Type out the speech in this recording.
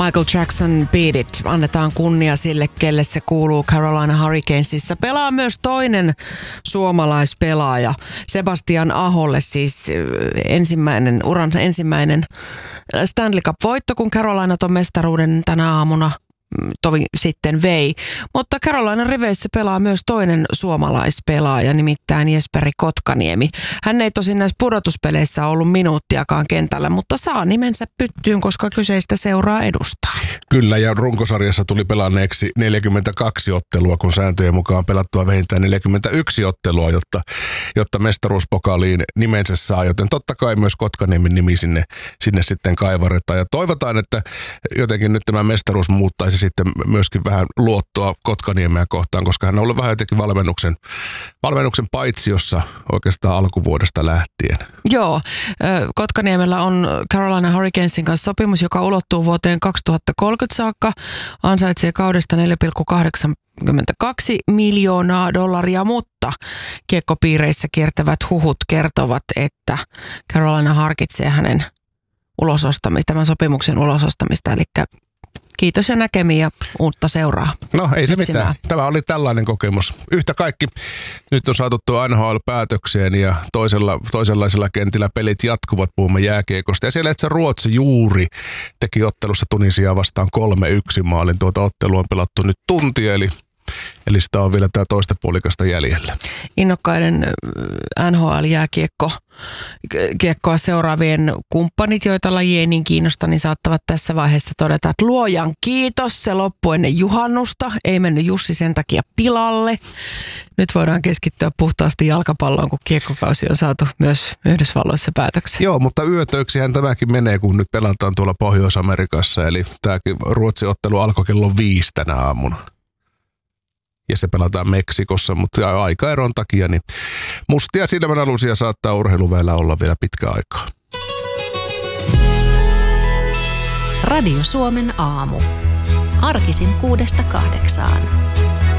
Michael Jackson Beat It. Annetaan kunnia sille, kelle se kuuluu. Carolina Hurricanesissa pelaa myös toinen suomalaispelaaja. Sebastian Aholle siis uransa ensimmäinen Stanley Cup-voitto, kun Carolina ton mestaruuden tänä aamuna tovi sitten vei. Mutta Carolinan riveissä pelaa myös toinen suomalaispelaaja, nimittäin Jesperi Kotkaniemi. Hän ei tosin näissä pudotuspeleissä ollut minuuttiakaan kentällä, mutta saa nimensä pyttyyn, koska kyseistä seuraa edustaa. Kyllä, ja runkosarjassa tuli pelanneeksi 42 ottelua, kun sääntöjen mukaan pelattua vähintään 41 ottelua, jotta mestaruuspokaliin nimensä saa. Joten totta kai myös Kotkaniemen nimi sinne sitten kaivaretaan. Ja toivotaan, että jotenkin nyt tämä mestaruus muuttaisi sitten myöskin vähän luottoa Kotkaniemeä kohtaan, koska hän on ollut vähän jotenkin valmennuksen paitsiossa oikeastaan alkuvuodesta lähtien. Joo, Kotkaniemellä on Carolina Hurricanesin kanssa sopimus, joka ulottuu vuoteen 2030 saakka, ansaitsee kaudesta $4,82 miljoonaa, mutta kiekkopiireissä kiertävät huhut kertovat, että Carolina harkitsee hänen tämän sopimuksen ulosostamista, eli kiitos ja näkemiin ja uutta seuraa. No ei se mitään. Tämä oli tällainen kokemus. Yhtä kaikki nyt on saatu tuo NHL-päätökseen ja toisenlaisella kentillä pelit jatkuvat, puhumme jääkiekosta. Ja siellä Ruotsi juuri teki ottelussa Tunisiaa vastaan 3-1 maalin. Tuota ottelua on pelattu nyt tuntia, eli sitä on vielä tämä toista puolikasta jäljellä. Innokkaiden NHL-jääkiekkoa seuraavien kumppanit, joita laji ei niin kiinnosta, niin saattavat tässä vaiheessa todeta, että luojan kiitos, se loppui ennen juhannusta, ei mennyt Jussi sen takia pilalle. Nyt voidaan keskittyä puhtaasti jalkapalloon, kun kiekkokausi on saatu myös Yhdysvalloissa päätökseen. Joo, mutta yötöiksihän tämäkin menee, kun nyt pelataan tuolla Pohjois-Amerikassa, eli tämäkin Ruotsi-ottelu alkoi kello 5 tänä aamuna. Ja se pelataan Meksikossa, mutta aikaeron takia niin mustia silmänalusia saattaa urheiluväellä olla vielä pitkä aikaa. Radio Suomen aamu. Arkisin 6-8.